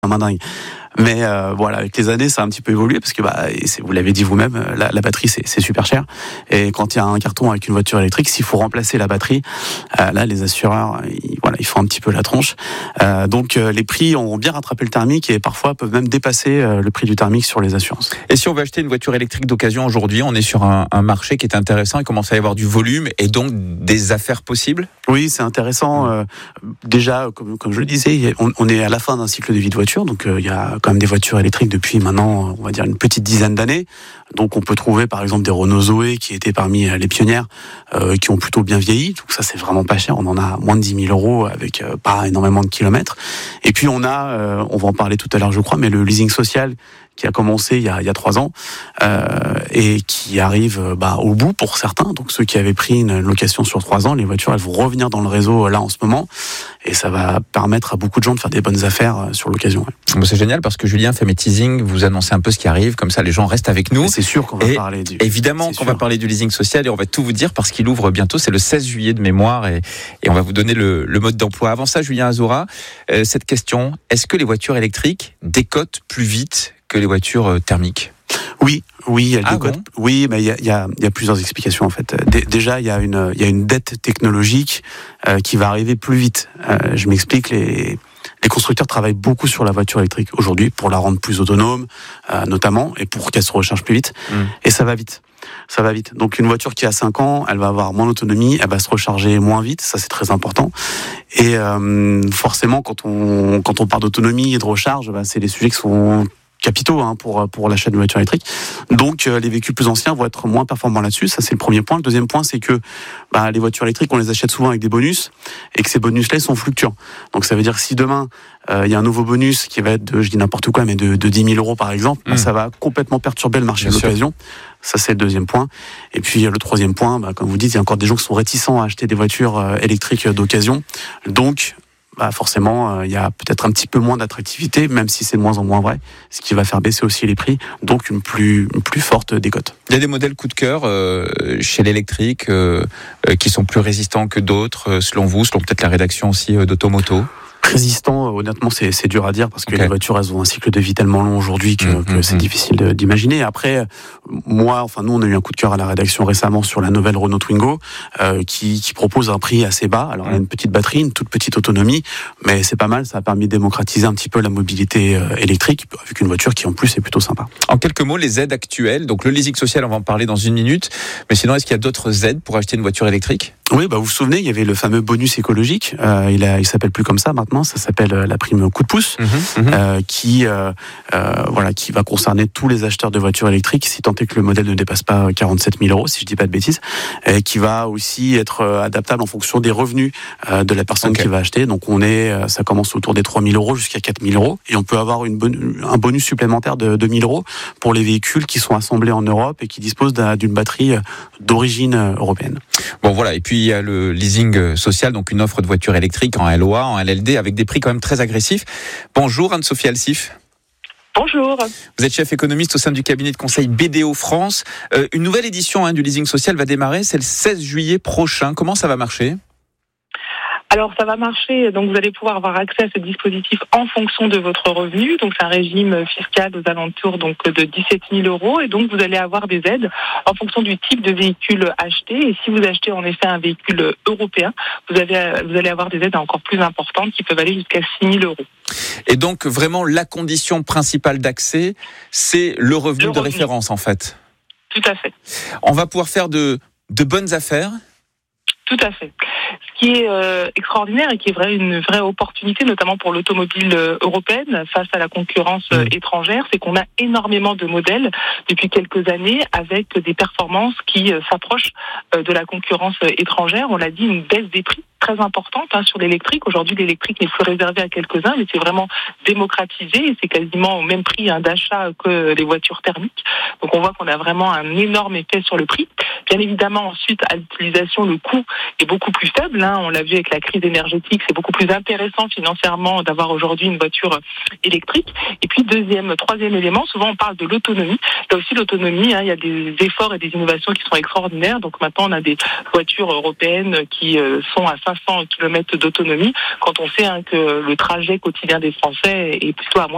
main dingue. Mais voilà, avec les années, ça a un petit peu évolué parce que vous l'avez dit vous-même, la batterie c'est super cher. Et quand il y a un carton avec une voiture électrique, s'il faut remplacer la batterie, là les assureurs, ils font un petit peu la tronche. Donc les prix ont bien rattrapé le thermique et parfois peuvent même dépasser le prix du thermique sur les assurances. Et si on veut acheter une voiture électrique d'occasion aujourd'hui, on est sur un marché qui est intéressant. Il commence à y avoir du volume et donc des affaires possibles. Oui, c'est intéressant. Déjà, comme je le disais, on est à la fin d'un cycle de vie de voiture, donc il y a quand même des voitures électriques depuis maintenant, on va dire une petite dizaine d'années. Donc on peut trouver par exemple des Renault Zoé qui étaient parmi les pionnières, qui ont plutôt bien vieilli. Donc ça c'est vraiment pas cher. On en a moins de 10 000 euros avec pas énormément de kilomètres. Et puis on a, on va en parler tout à l'heure je crois, mais le leasing social qui a commencé il y a 3 ans et qui arrive au bout pour certains. Donc ceux qui avaient pris une location sur 3 ans, les voitures elles vont revenir dans le réseau là en ce moment et ça va permettre à beaucoup de gens de faire des bonnes affaires sur l'occasion. Bon, c'est génial parce que Julien fait mes teasings, vous annoncez un peu ce qui arrive, comme ça les gens restent avec nous. Et c'est sûr qu'on va parler du... Évidemment qu'on va parler du leasing social et on va tout vous dire parce qu'il ouvre bientôt, c'est le 16 juillet de mémoire et on va vous donner le mode d'emploi. Avant ça, Julien Azora, cette question, est-ce que les voitures électriques décotent plus vite que les voitures thermiques? Oui, elle décote. Bon oui, mais il y a plusieurs explications en fait. Déjà, il y a une dette technologique qui va arriver plus vite. Je m'explique. Les constructeurs travaillent beaucoup sur la voiture électrique aujourd'hui pour la rendre plus autonome, notamment, et pour qu'elle se recharge plus vite. Et ça va vite. Ça va vite. Donc une voiture qui a 5 ans, elle va avoir moins d'autonomie, elle va se recharger moins vite, ça c'est très important. Et forcément, quand on parle d'autonomie et de recharge, c'est des sujets qui sont capitaux pour l'achat d'une voiture électrique. Donc les véhicules plus anciens vont être moins performants là-dessus, ça c'est le premier point. Le deuxième point, c'est que les voitures électriques, on les achète souvent avec des bonus et que ces bonus-là ils sont fluctuants. Donc ça veut dire que si demain il y a un nouveau bonus qui va être de, je dis n'importe quoi, mais de 10 000 euros par exemple, ça va complètement perturber le marché de l'occasion. Ça c'est le deuxième point. Et puis le troisième point, comme vous dites, il y a encore des gens qui sont réticents à acheter des voitures électriques d'occasion. Donc forcément, il y a peut-être un petit peu moins d'attractivité, même si c'est de moins en moins vrai, ce qui va faire baisser aussi les prix, donc une plus forte décote. Il y a des modèles coup de cœur chez l'électrique qui sont plus résistants que d'autres, selon vous, selon peut-être la rédaction aussi d'Automoto. Résistant, honnêtement, c'est dur à dire parce que les voitures, elles ont un cycle de vie tellement long aujourd'hui que c'est difficile d'imaginer. Après, nous, on a eu un coup de cœur à la rédaction récemment sur la nouvelle Renault Twingo, qui propose un prix assez bas. Alors, elle a une petite batterie, une toute petite autonomie, mais c'est pas mal. Ça a permis de démocratiser un petit peu la mobilité électrique avec une voiture qui, en plus, est plutôt sympa. En quelques mots, les aides actuelles. Donc, le leasing social, on va en parler dans une minute. Mais sinon, est-ce qu'il y a d'autres aides pour acheter une voiture électrique? Oui, vous vous souvenez, il y avait le fameux bonus écologique. Il s'appelle plus comme ça maintenant. Ça s'appelle la prime coup de pouce, qui va concerner tous les acheteurs de voitures électriques, si tant est que le modèle ne dépasse pas 47 000 euros, si je dis pas de bêtises, et qui va aussi être adaptable en fonction des revenus de la personne qui va acheter. Donc ça commence autour des 3 000 euros jusqu'à 4 000 euros, et on peut avoir un bonus supplémentaire de 2 000 euros pour les véhicules qui sont assemblés en Europe et qui disposent d'une batterie d'origine européenne. Bon voilà, et puis il y a le leasing social, donc une offre de voiture électrique en LOA, en LLD, avec des prix quand même très agressifs. Bonjour Anne-Sophie Alsif. Bonjour. Vous êtes chef économiste au sein du cabinet de conseil BDO France. Une nouvelle édition du leasing social va démarrer, c'est le 16 juillet prochain. Comment ça va marcher ? Alors ça va marcher, donc vous allez pouvoir avoir accès à ce dispositif en fonction de votre revenu. Donc c'est un régime fiscal aux alentours de 17 000 euros et donc vous allez avoir des aides en fonction du type de véhicule acheté. Et si vous achetez en effet un véhicule européen, vous allez avoir des aides encore plus importantes qui peuvent aller jusqu'à 6 000 euros. Et donc vraiment la condition principale d'accès, c'est le revenu de référence en fait. Tout à fait. On va pouvoir faire de bonnes affaires. Tout à fait. Ce qui est extraordinaire et qui est une vraie opportunité, notamment pour l'automobile européenne face à la concurrence étrangère, c'est qu'on a énormément de modèles depuis quelques années avec des performances qui s'approchent de la concurrence étrangère. On l'a dit, une baisse des prix très importante sur l'électrique. Aujourd'hui, l'électrique n'est plus réservé à quelques-uns, mais c'est vraiment démocratisé et c'est quasiment au même prix d'achat que les voitures thermiques. Donc on voit qu'on a vraiment un énorme effet sur le prix. Bien évidemment, ensuite, à l'utilisation, le coût est beaucoup plus faible. On l'a vu avec la crise énergétique, c'est beaucoup plus intéressant financièrement d'avoir aujourd'hui une voiture électrique. Et puis troisième élément, souvent on parle de l'autonomie. Là aussi, l'autonomie, il y a des efforts et des innovations qui sont extraordinaires. Donc maintenant, on a des voitures européennes qui sont à 500 km d'autonomie. Quand on sait que le trajet quotidien des Français est plutôt à moins